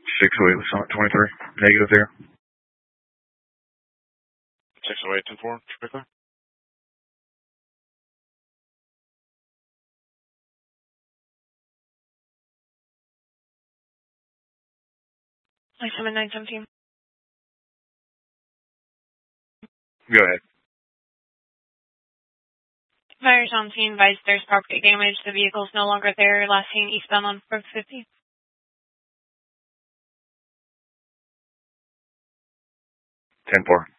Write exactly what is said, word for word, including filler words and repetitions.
six oh eight, Summit twenty-three. Negative there. six oh eight, ten four, traffic clear. nine seven nine seventeen. Go ahead. Fires on scene advised there's property damage. The vehicle's no longer there. Last seen eastbound on four fifty. ten four.